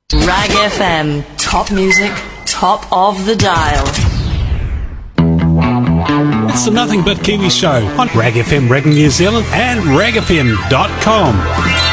Rag FM, top music, top of the dial. It's the Nothing But Kiwi Show on Rag FM, Rag New Zealand and ragfm.com.